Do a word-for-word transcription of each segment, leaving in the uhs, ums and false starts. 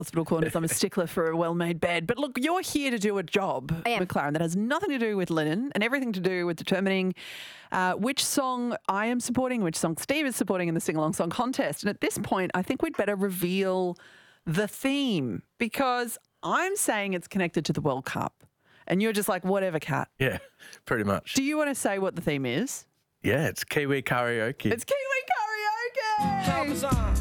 Hospital Corners. I'm a stickler for a well-made bed. But look, you're here to do a job, I am. McLaren, that has nothing to do with linen and everything to do with determining uh, which song I am supporting, which song Steve is supporting in the sing-along song contest. And at this point, I think we'd better reveal the theme because I'm saying it's connected to the World Cup. And you're just like, whatever, Kat. Yeah, pretty much. Do you want to say what the theme is? Yeah, it's Kiwi karaoke. It's Kiwi karaoke! How bizarre.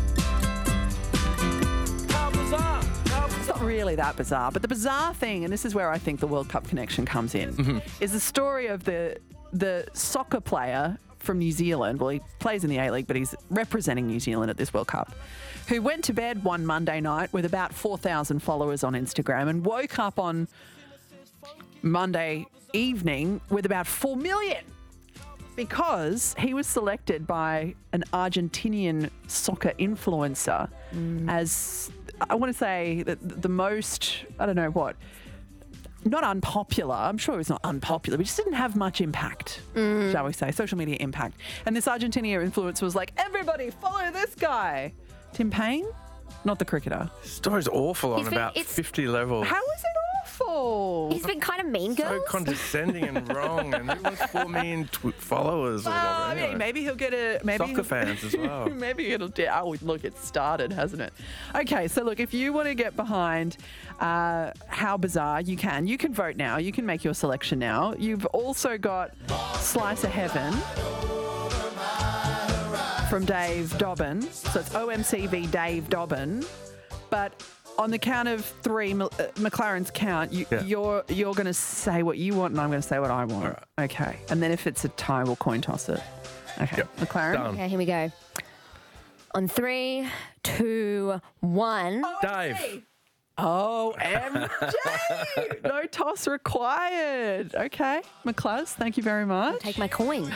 How bizarre. How It's not really that bizarre, but the bizarre thing, and this is where I think the World Cup connection comes in, Mm-hmm. is the story of the the soccer player from New Zealand. Well, he plays in the A-League, but he's representing New Zealand at this World Cup, who went to bed one Monday night with about four thousand followers on Instagram and woke up on Monday evening with about four million. Because he was selected by an Argentinian soccer influencer as, I want to say, the, the most, I don't know what, not unpopular. I'm sure he was not unpopular, but just didn't have much impact, shall we say, social media impact. And this Argentinian influencer was like, everybody follow this guy. Tim Payne, not the cricketer. Story's awful on He's been- about it's- fifty levels. How is it awful? He's been kind of mean so girls. condescending and wrong, and who wants four million tw- followers or Oh, whatever? I mean, Anyway. maybe he'll get a maybe Soccer fans as well. Maybe it'll. do- Oh, look, it's started, hasn't it? Okay, so look, if you want to get behind uh, how bizarre, you can. You can vote now. You can make your selection now. You've also got Slice of Heaven from Dave Dobbin. So it's O M C V Dave Dobbin, but. On the count of three, Mc- uh, McLaren's count, you, Yeah. you're you're going to say what you want and I'm going to say what I want. All right. Okay. And then if it's a tie, we'll coin toss it. Okay. Yep. McLaren? Done. Okay, here we go. On three, two, one. Dave. O M G! No toss required. Okay. McClaz, thank you very much. Take my coin.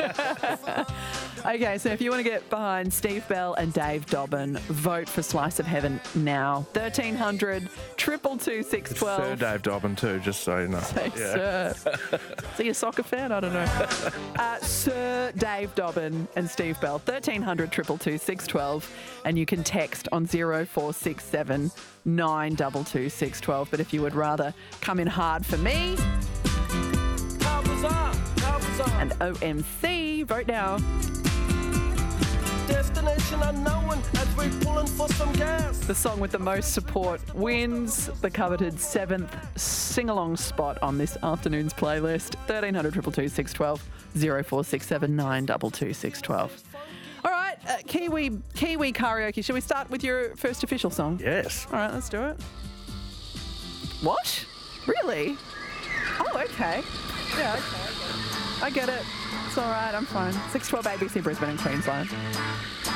Okay, so if you want to get behind Steve Bell and Dave Dobbin, vote for Slice of Heaven now. thirteen hundred, two two two, six one two. Sir Dave Dobbin too, just so you know. Hey, sir. Is he a soccer fan? I don't know. Uh, Sir Dave Dobbin and Steve Bell, thirteen hundred, two two two, six one two. And you can text on zero four six seven, nine two two, six one two. But if you would rather come in hard for me How bizarre. How bizarre. and O M C, vote now. Destination unknown as we're pulling for some gas. The song with the most support wins the coveted seventh sing-along spot on this afternoon's playlist. thirteen hundred, two two two, six one two, zero four six seven, nine two two, six one two. All right, uh, Kiwi Kiwi karaoke. Shall we start with your first official song? Yes. All right, let's do it. What? Really? Oh, okay. Yeah, okay. I get it. I get it. It's all right. I'm fine. six twelve A B C Brisbane and Queensland.